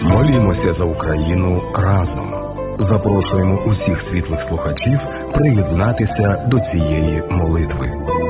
Молімося за Україну разом. Запрошуємо усіх світлих слухачів приєднатися до цієї молитви.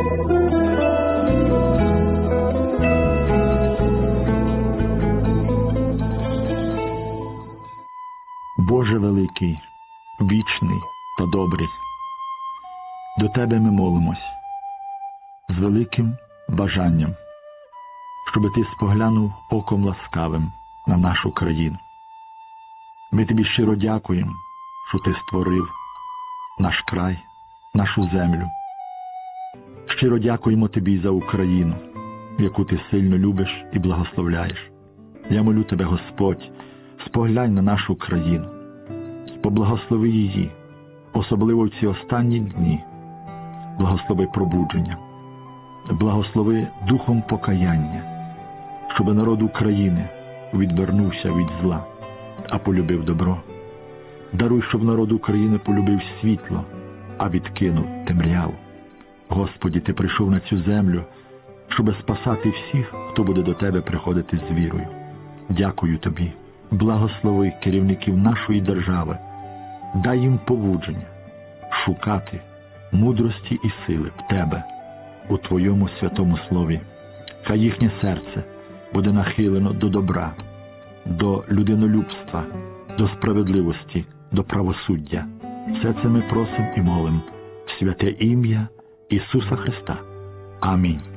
Боже великий, вічний та добрий, до Тебе ми молимось з великим бажанням, щоби Ти споглянув оком ласкавим на нашу країну. Ми Тобі щиро дякуємо, що Ти створив наш край, нашу землю. Щиро дякуємо Тобі за Україну, яку Ти сильно любиш і благословляєш. Я молю Тебе, Господь, споглянь на нашу країну, поблагослови її, особливо в ці останні дні. Благослови пробудження, благослови духом покаяння, щоб народ України відвернувся від зла, а полюбив добро. Даруй, щоб народ України полюбив світло, а відкинув темряву. Господі, Ти прийшов на цю землю, щоб спасати всіх, хто буде до Тебе приходити з вірою. Дякую Тобі. Благослови керівників нашої держави. Дай їм побудження шукати мудрості і сили в Тебе, у Твоєму святому слові. Хай їхнє серце буде нахилено до добра, до людинолюбства, до справедливості, до правосуддя. Все це ми просимо і молимо в святе ім'я Ісуса Христа. Амінь.